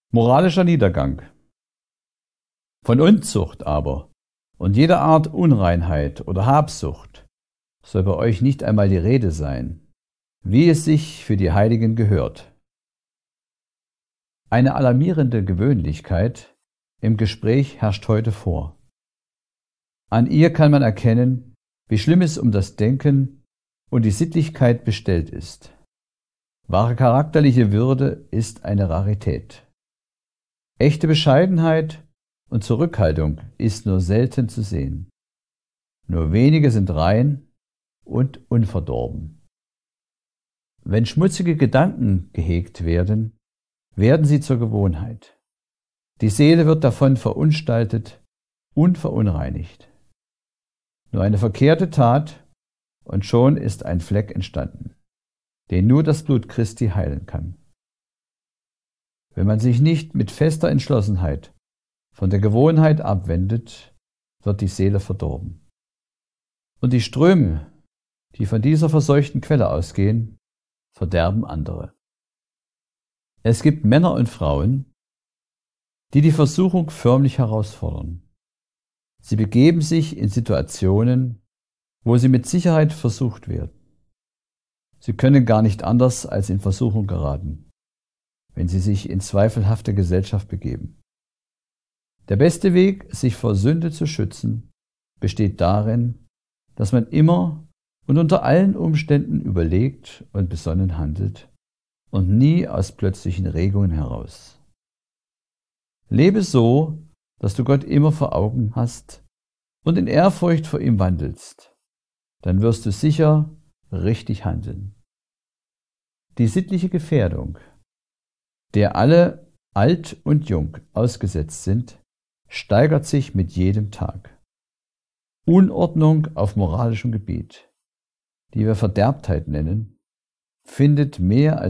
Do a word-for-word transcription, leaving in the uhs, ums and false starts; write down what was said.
Moralischer Niedergang. Von Unzucht aber und jeder Art Unreinheit oder Habsucht soll bei euch nicht einmal die Rede sein, wie es sich für die Heiligen gehört. Eine alarmierende Gewöhnlichkeit im Gespräch herrscht heute vor. An ihr kann man erkennen, wie schlimm es um das Denken und die Sittlichkeit bestellt ist. Wahre charakterliche Würde ist eine Rarität. Echte Bescheidenheit und Zurückhaltung ist nur selten zu sehen. Nur wenige sind rein und unverdorben. Wenn schmutzige Gedanken gehegt werden, werden sie zur Gewohnheit. Die Seele wird davon verunstaltet und verunreinigt. Nur eine verkehrte Tat und schon ist ein Fleck entstanden, den nur das Blut Christi heilen kann. Wenn man sich nicht mit fester Entschlossenheit von der Gewohnheit abwendet, wird die Seele verdorben. Und die Ströme, die von dieser verseuchten Quelle ausgehen, verderben andere. Es gibt Männer und Frauen, die die Versuchung förmlich herausfordern. Sie begeben sich in Situationen, wo sie mit Sicherheit versucht werden. Sie können gar nicht anders als in Versuchung geraten, wenn sie sich in zweifelhafte Gesellschaft begeben. Der beste Weg, sich vor Sünde zu schützen, besteht darin, dass man immer und unter allen Umständen überlegt und besonnen handelt und nie aus plötzlichen Regungen heraus. Lebe so, dass du Gott immer vor Augen hast und in Ehrfurcht vor ihm wandelst. Dann wirst du sicher richtig handeln. Die sittliche Gefährdung, der alle alt und jung ausgesetzt sind, steigert sich mit jedem Tag. Unordnung auf moralischem Gebiet, die wir Verderbtheit nennen, findet mehr als